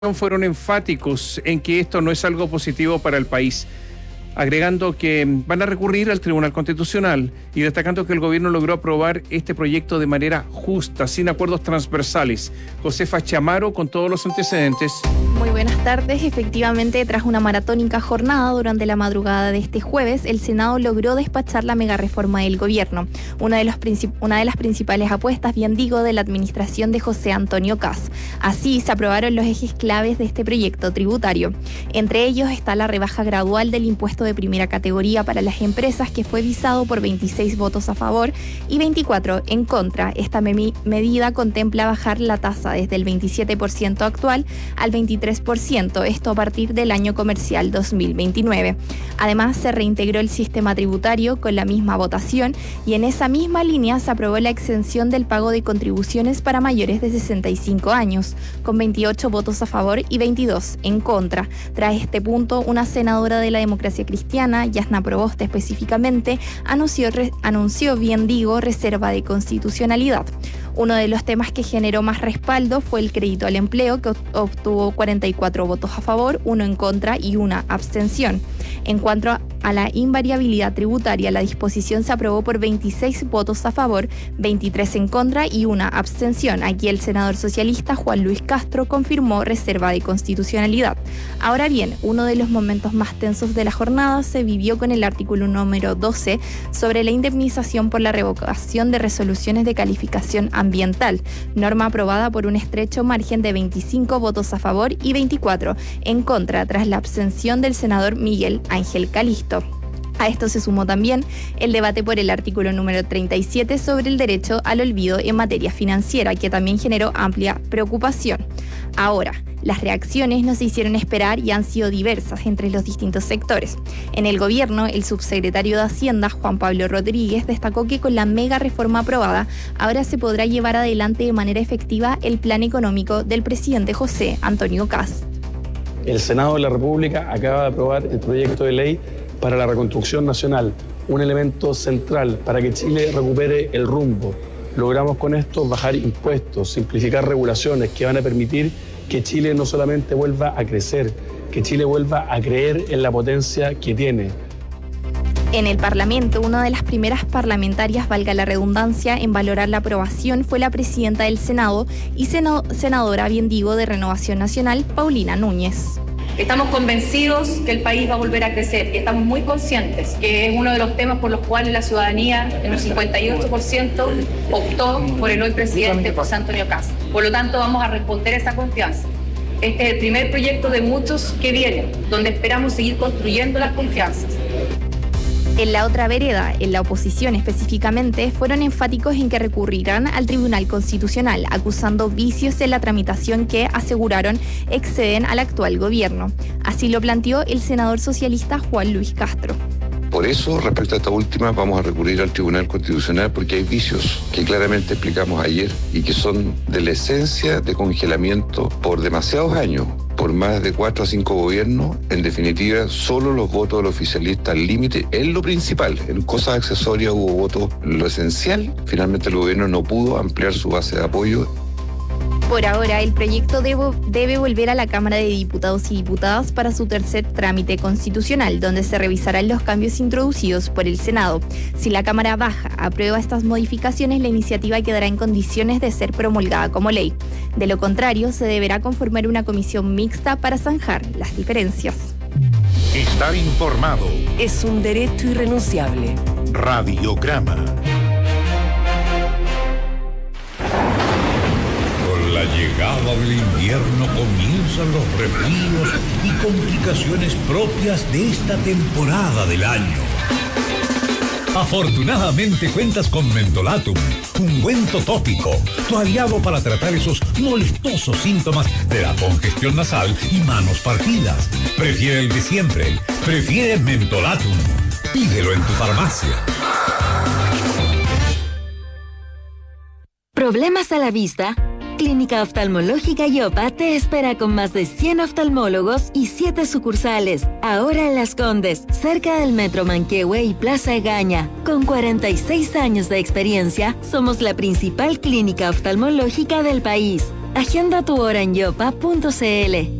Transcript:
fueron enfáticos en que esto no es algo positivo para el país, agregando que van a recurrir al Tribunal Constitucional y destacando que el gobierno logró aprobar este proyecto de manera justa, sin acuerdos transversales. Josefa Chamaro con todos los antecedentes. Muy buenas tardes. Efectivamente, tras una maratónica jornada durante la madrugada de este jueves, el Senado logró despachar la megareforma del gobierno, una de las principales apuestas, bien digo, de la administración de José Antonio Kast. Así se aprobaron los ejes claves de este proyecto tributario. Entre ellos está la rebaja gradual del impuesto de primera categoría para las empresas, que fue visado por 26 votos a favor y 24 en contra. Esta medida contempla bajar la tasa desde el 27% actual al 23%, esto a partir del año comercial 2029. Además, se reintegró el sistema tributario con la misma votación y en esa misma línea se aprobó la exención del pago de contribuciones para mayores de 65 años, con 28 votos a favor y 22 en contra. Tras este punto, una senadora de la Democracia Cristiana, Yasna Proboste específicamente, anunció, bien digo, reserva de constitucionalidad. Uno de los temas que generó más respaldo fue el crédito al empleo, que obtuvo 44 votos a favor, 1 en contra y 1 abstención. En cuanto a la invariabilidad tributaria, la disposición se aprobó por 26 votos a favor, 23 en contra y 1 abstención. Aquí el senador socialista Juan Luis Castro confirmó reserva de constitucionalidad. Ahora bien, uno de los momentos más tensos de la jornada se vivió con el artículo número 12 sobre la indemnización por la revocación de resoluciones de calificación ambiental, norma aprobada por un estrecho margen de 25 votos a favor y 24 en contra, tras la abstención del senador Miguel Ángel Calisto. A esto se sumó también el debate por el artículo número 37 sobre el derecho al olvido en materia financiera, que también generó amplia preocupación. Ahora, las reacciones no se hicieron esperar y han sido diversas entre los distintos sectores. En el gobierno, el subsecretario de Hacienda, Juan Pablo Rodríguez, destacó que con la mega reforma aprobada, ahora se podrá llevar adelante de manera efectiva el plan económico del presidente José Antonio Kast. El Senado de la República acaba de aprobar el proyecto de ley para la reconstrucción nacional, un elemento central para que Chile recupere el rumbo. Logramos con esto bajar impuestos, simplificar regulaciones que van a permitir que Chile no solamente vuelva a crecer, que Chile vuelva a creer en la potencia que tiene. En el Parlamento, una de las primeras parlamentarias, valga la redundancia, en valorar la aprobación fue la presidenta del Senado y senadora, bien digo, de Renovación Nacional, Paulina Núñez. Estamos convencidos que el país va a volver a crecer y estamos muy conscientes que es uno de los temas por los cuales la ciudadanía, en un 58%, optó por el hoy presidente José Antonio Kast. Por lo tanto, vamos a responder esa confianza. Este es el primer proyecto de muchos que vienen, donde esperamos seguir construyendo las confianzas. En la otra vereda, en la oposición específicamente, fueron enfáticos en que recurrirán al Tribunal Constitucional, acusando vicios en la tramitación que, aseguraron, exceden al actual gobierno. Así lo planteó el senador socialista Juan Luis Castro. Por eso, respecto a esta última, vamos a recurrir al Tribunal Constitucional porque hay vicios que claramente explicamos ayer y que son de la esencia de congelamiento por demasiados años, por más de 4 a 5 gobiernos. En definitiva, solo los votos del oficialista al límite es lo principal. En cosas accesorias hubo votos. Lo esencial, finalmente el gobierno no pudo ampliar su base de apoyo. Por ahora, el proyecto debe volver a la Cámara de Diputados y Diputadas para su tercer trámite constitucional, donde se revisarán los cambios introducidos por el Senado. Si la Cámara Baja aprueba estas modificaciones, la iniciativa quedará en condiciones de ser promulgada como ley. De lo contrario, se deberá conformar una comisión mixta para zanjar las diferencias. Estar informado es un derecho irrenunciable. Radiograma. La llegada del invierno comienzan los resfríos y complicaciones propias de esta temporada del año. Afortunadamente cuentas con Mentolatum, ungüento tópico, tu aliado para tratar esos molestosos síntomas de la congestión nasal y manos partidas. Prefiere el de siempre, prefiere Mentolatum. Pídelo en tu farmacia. ¿Problemas a la vista? Clínica Oftalmológica Yopa te espera con más de 100 oftalmólogos y 7 sucursales. Ahora en Las Condes, cerca del Metro Manquehue y Plaza Egaña. Con 46 años de experiencia, somos la principal clínica oftalmológica del país. Agenda tu hora en yopa.cl.